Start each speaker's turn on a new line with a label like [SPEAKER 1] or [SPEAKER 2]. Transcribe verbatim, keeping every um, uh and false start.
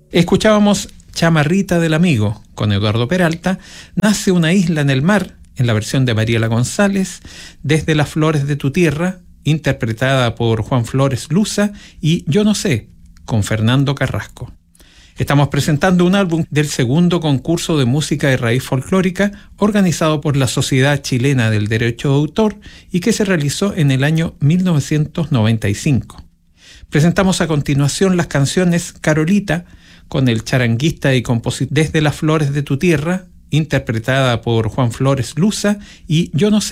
[SPEAKER 1] Escuchábamos Chamarrita del Amigo con Eduardo Peralta, Nace una isla en el mar, en la versión de Mariela González, Desde las flores de tu tierra, interpretada por Juan Flores Luza, y Yo no sé, con Fernando Carrasco. Estamos presentando un álbum del segundo concurso de música de raíz folclórica organizado por la Sociedad Chilena del Derecho de Autor y que se realizó en el año mil novecientos noventa y cinco. Presentamos a continuación las canciones Carolita, con el charanguista y compositor Desde las flores de tu tierra, interpretada por Juan Flores Luza, y Yo no sé,